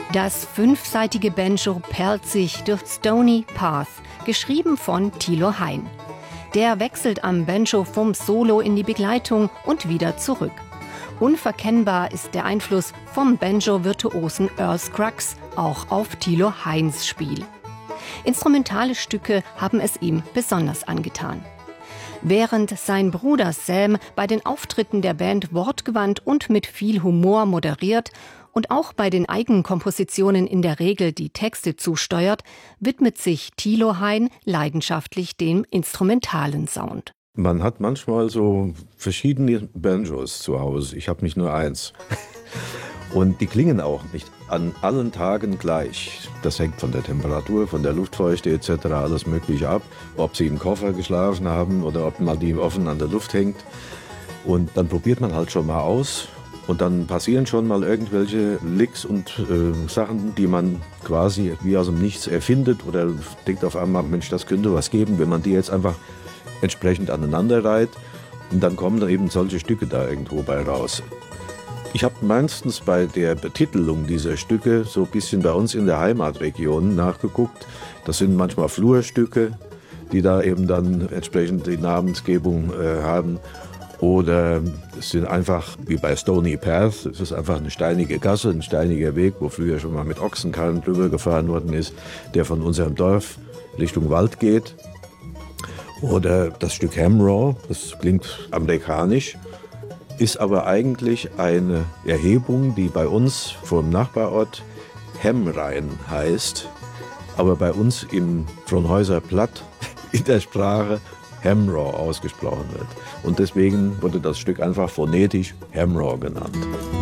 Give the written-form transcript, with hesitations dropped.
Das 5-seitige Banjo perlt sich durch Stony Path, geschrieben von Thilo Hein. Der wechselt am Banjo vom Solo in die Begleitung und wieder zurück. Unverkennbar ist der Einfluss vom Banjo-Virtuosen Earl Scruggs auch auf Thilo Heins Spiel. Instrumentale Stücke haben es ihm besonders angetan. Während sein Bruder Sam bei den Auftritten der Band wortgewandt und mit viel Humor moderiert und auch bei den Eigenkompositionen in der Regel die Texte zusteuert, widmet sich Thilo Hein leidenschaftlich dem instrumentalen Sound. Man hat manchmal so verschiedene Banjos zu Hause. Ich habe nicht nur eins. Und die klingen auch nicht an allen Tagen gleich. Das hängt von der Temperatur, von der Luftfeuchte etc. alles Mögliche ab. Ob sie im Koffer geschlafen haben oder ob man die offen an der Luft hängt. Und dann probiert man halt schon mal aus. Und dann passieren schon mal irgendwelche Licks und Sachen, die man quasi wie aus dem Nichts erfindet. Oder denkt auf einmal, Mensch, das könnte was geben, wenn man die jetzt einfach entsprechend aneinander reiht. Und dann kommen da eben solche Stücke da irgendwo bei raus. Ich habe meistens bei der Betitelung dieser Stücke so ein bisschen bei uns in der Heimatregion nachgeguckt. Das sind manchmal Flurstücke, die da eben dann entsprechend die Namensgebung haben. Oder es sind einfach, wie bei Stony Path, es ist einfach eine steinige Gasse, ein steiniger Weg, wo früher schon mal mit Ochsenkarren drüber gefahren worden ist, der von unserem Dorf Richtung Wald geht. Oder das Stück Hamraw, das klingt amerikanisch, ist aber eigentlich eine Erhebung, die bei uns vom Nachbarort Hemrhein heißt, aber bei uns im Frohnhäuser Platt in der Sprache Hamraw ausgesprochen wird. Und deswegen wurde das Stück einfach phonetisch Hamraw genannt.